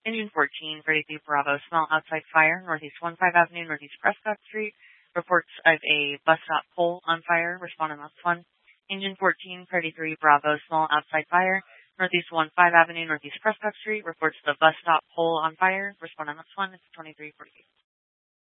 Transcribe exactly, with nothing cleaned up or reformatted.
Engine fourteen, thirty-three Bravo, small outside fire, Northeast one five Avenue, Northeast Prescott Street. Reports of a bus stop pole on fire. Respond on this one. Engine fourteen, thirty-three Bravo, small outside fire, Northeast one five Avenue, Northeast Prescott Street. Reports the bus stop pole on fire. Respond on this one. It's twenty-three forty-eight.